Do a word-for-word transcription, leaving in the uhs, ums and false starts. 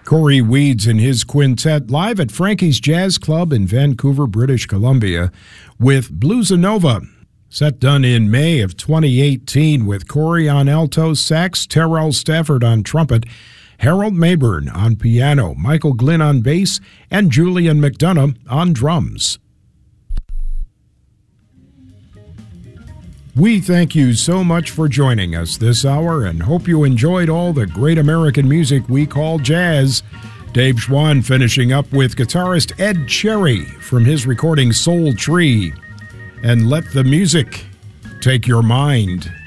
Corey Weeds and his quintet live at Frankie's Jazz Club in Vancouver, British Columbia with Bluesanova. Set done in May of twenty eighteen with Corey on alto sax, Terrell Stafford on trumpet, Harold Mayburn on piano, Michael Glynn on bass, and Julian McDonough on drums. We thank you so much for joining us this hour and hope you enjoyed all the great American music we call jazz. Dave Schwann finishing up with guitarist Ed Cherry from his recording Soul Tree. And let the music take your mind.